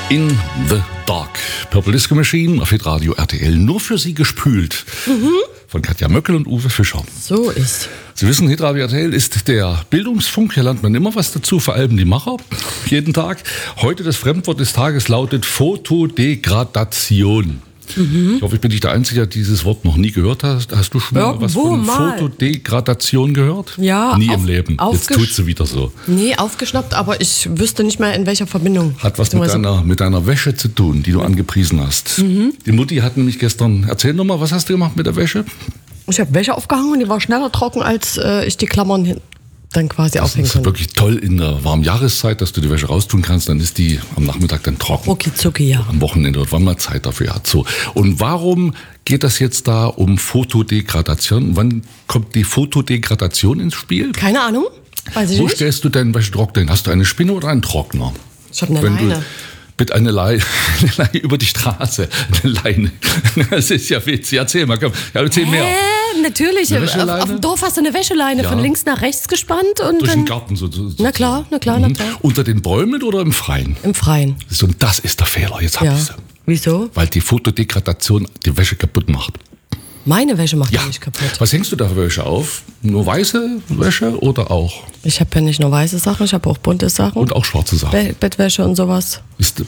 In the Dark. Purple Disco Machine auf Hitradio RTL. Nur für Sie gespült. Von Katja Möckel und Uwe Fischer. So ist. Sie wissen, Hitradio RTL ist der Bildungsfunk. Hier lernt man immer was dazu, vor allem die Macher. Jeden Tag. Heute das Fremdwort des Tages lautet Fotodegradation. Ich hoffe, ich bin nicht der Einzige, der dieses Wort noch nie gehört hat. Hast du schon mal was von Fotodegradation gehört? Ja. Nie im Leben. Jetzt tut sie wieder so. Nee, aufgeschnappt, aber ich wüsste nicht mehr, in welcher Verbindung. Hat was mit deiner Wäsche zu tun, die du angepriesen hast. Die Mutti hat nämlich gestern, erzähl nochmal, was hast du gemacht mit der Wäsche? Ich habe Wäsche aufgehangen und die war schneller trocken, als ich die Klammern dann quasi aufhängen Das ist konnte. wirklich toll in der warmen Jahreszeit, dass du die Wäsche raustun kannst, dann ist die am Nachmittag dann trocken. Rucki-zucki, ja. Am Wochenende, wann man Zeit dafür hat. So. Und warum geht das jetzt da um Fotodegradation? Wann kommt die Fotodegradation ins Spiel? Keine Ahnung, weiß ich Wo nicht. stellst du deinen Wäschetrockner hin? Hast du eine Spinne oder einen Trockner? Ich habe eine Wenn du Leine. mit einer Leine über die Straße, eine Leine. Das ist ja witzig. Erzähl mal, komm. Ja, erzähl mehr. Natürlich. Eine Wäscheleine? Auf dem Dorf hast du eine Wäscheleine Ja. von links nach rechts gespannt. Und Durch den dann, Garten so. na klar. Unter den Bäumen oder im Freien? Im Freien. So, und das ist der Fehler. Jetzt hab Ja. ich sie. Wieso? Weil die Fotodegradation die Wäsche kaputt macht. Meine Wäsche macht Ja. die nicht kaputt. Was hängst du da für Wäsche auf? Nur weiße Wäsche oder auch? Ich habe ja nicht nur weiße Sachen, ich habe auch bunte Sachen. Und auch schwarze Sachen? Bettwäsche und sowas. Ist,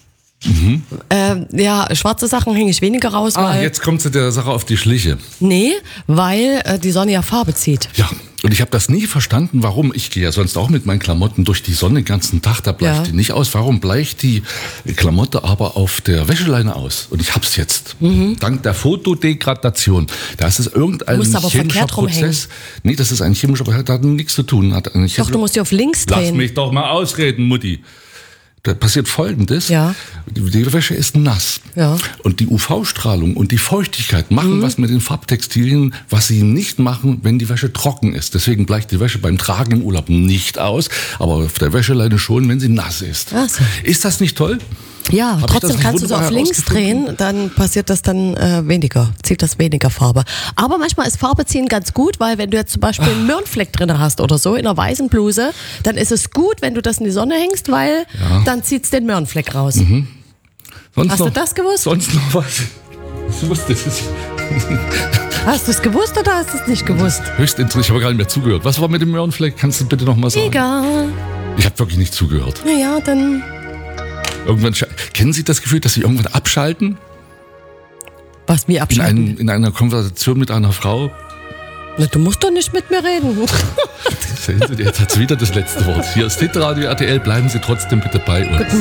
Ja, schwarze Sachen hänge ich weniger raus, weil... jetzt kommt sie der Sache auf die Schliche. Nee, weil die Sonne ja Farbe zieht. Ja, und ich habe das nie verstanden, warum. Ich gehe ja sonst auch mit meinen Klamotten durch die Sonne den ganzen Tag, da bleicht Ja. die nicht aus. Warum bleicht die Klamotte aber auf der Wäscheleine aus? Und ich hab's jetzt. Dank der Fotodegradation. Da ist es irgendein Du musst aber chemischer verkehrt rumhängen. Prozess. Nee, das ist ein chemischer Prozess, das hat nichts zu tun. Doch, du musst die auf links Lass drehen. mich doch mal ausreden, Mutti. Da passiert Folgendes. Ja. Die Wäsche ist nass. Ja. Und die UV-Strahlung und die Feuchtigkeit machen was mit den Farbtextilien, was sie nicht machen, wenn die Wäsche trocken ist. Deswegen bleicht die Wäsche beim Tragen im Urlaub nicht aus, aber auf der Wäscheleine schon, wenn sie nass ist. Ach so. Ist das nicht toll? Ja, Hab ich trotzdem das kannst du so auf wunderbar links drehen, dann passiert das dann weniger, zieht das weniger Farbe. Aber manchmal ist Farbe ziehen ganz gut, weil wenn du jetzt zum Beispiel einen Möhrenfleck drin hast oder so in einer weißen Bluse, dann ist es gut, wenn du das in die Sonne hängst, weil dann zieht es den Möhrenfleck raus. Sonst Hast du das gewusst? Sonst noch was? Ich wusste es. Hast du es gewusst oder hast du es nicht gewusst? Höchst interessant, ich habe gar nicht mehr zugehört. Was war mit dem Möhrenfleck? Kannst du bitte noch mal sagen? Egal. Ich habe wirklich nicht zugehört. Naja, dann... Irgendwann kennen Sie das Gefühl, dass Sie irgendwann abschalten? Was, wie abschalten? In einer Konversation mit einer Frau? Na, du musst doch nicht mit mir reden. Sehen Sie, jetzt hat sie wieder das letzte Wort. Hier ist Hitradio RTL, bleiben Sie trotzdem bitte bei uns.